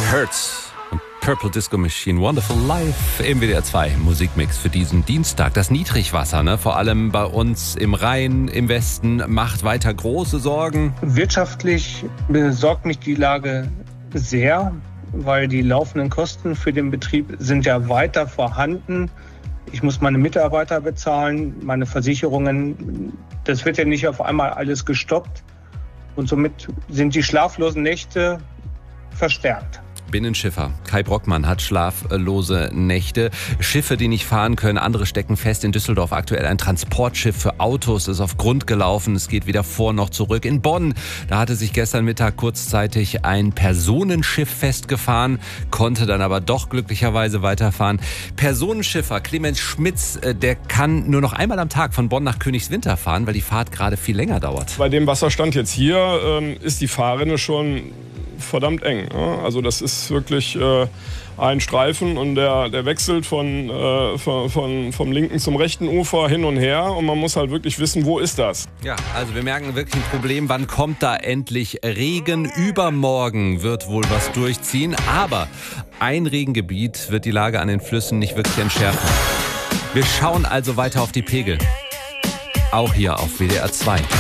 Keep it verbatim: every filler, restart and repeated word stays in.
Hurts und Purple Disco Machine, Wonderful Life im W D R zwei Musikmix für diesen Dienstag. Das Niedrigwasser, ne, vor allem bei uns im Rhein, im Westen, macht weiter große Sorgen. Wirtschaftlich besorgt mich die Lage sehr, weil die laufenden Kosten für den Betrieb sind ja weiter vorhanden. Ich muss meine Mitarbeiter bezahlen, meine Versicherungen. Das wird ja nicht auf einmal alles gestoppt. Und somit sind die schlaflosen Nächte verstärkt. Binnenschiffer Kai Brockmann hat schlaflose Nächte. Schiffe, die nicht fahren können, andere stecken fest. In Düsseldorf aktuell ein Transportschiff für Autos ist auf Grund gelaufen. Es geht weder vor noch zurück. In Bonn, da hatte sich gestern Mittag kurzzeitig ein Personenschiff festgefahren, konnte dann aber doch glücklicherweise weiterfahren. Personenschiffer Clemens Schmitz, der kann nur noch einmal am Tag von Bonn nach Königswinter fahren, weil die Fahrt gerade viel länger dauert. Bei dem Wasserstand jetzt hier ähm, ist die Fahrrinne schon verdammt eng. Ne? Also das ist wirklich äh, ein Streifen und der, der wechselt von, äh, von, von, vom linken zum rechten Ufer hin und her und man muss halt wirklich wissen, wo ist das? Ja, also wir merken wirklich ein Problem. Wann kommt da endlich Regen? Übermorgen wird wohl was durchziehen, aber ein Regengebiet wird die Lage an den Flüssen nicht wirklich entschärfen. Wir schauen also weiter auf die Pegel. Auch hier auf W D R zwei.